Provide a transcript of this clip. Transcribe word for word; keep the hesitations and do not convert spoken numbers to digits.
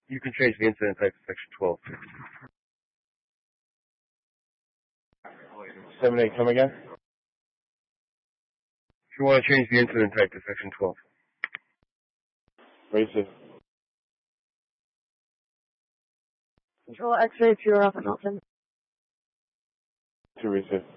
You can change the incident type to section twelve. seven eight, come again? If you want to change the incident type to section twelve. Racist. Control X-ray to your office, Nelson. Two racist.